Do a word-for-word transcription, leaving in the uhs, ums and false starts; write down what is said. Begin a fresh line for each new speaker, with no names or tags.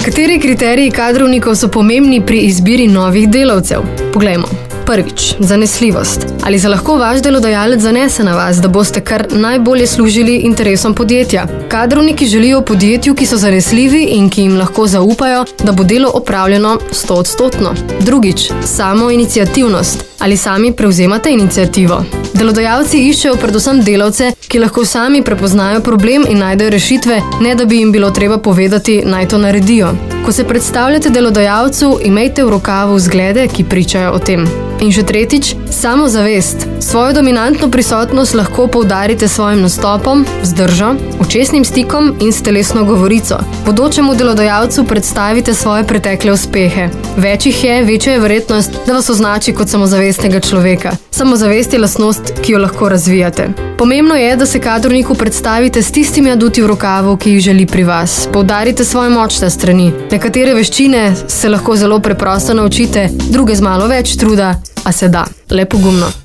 Kateri kriteriji kadrovnikov so pomembni pri izbiri novih delavcev? Poglejmo. Prvič, zanesljivost. Ali se lahko vaš delodajalec zanese na vas, da boste kar najbolje služili interesom podjetja? Kadrovniki želijo podjetju, ki so zanesljivi in ki jim lahko zaupajo, da bo delo opravljeno stoodstotno. Drugič, samo iniciativnost. Ali sami prevzemate iniciativo? Delodajalci iščejo predvsem delavce, ki lahko sami prepoznajo problem in najdejo rešitve, ne da bi jim bilo treba povedati, naj to naredijo. Ko se predstavljate delodajalcu, imejte v rokavu zglede, ki pričajo o tem. In še tretjič, samozavest. Svojo dominantno prisotnost lahko poudarite s svojim nastopom, z držo, očesnim stikom in s telesno govorico. Bodočemu delodajalcu predstavite svoje pretekle uspehe. Več jih je, večja je verjetnost, da vas označi kot samozavestnega človeka. Samozavest je lastnost, ki jo lahko razvijate. Pomembno je, da se kadrovniku predstavite s tistimi aduti v rokavu, ki jih želi pri vas. Poudarite svoje močne strani. Nekatere veščine se lahko zelo preprosto naučite, druge z malo več truda, a se da. Le pogumno.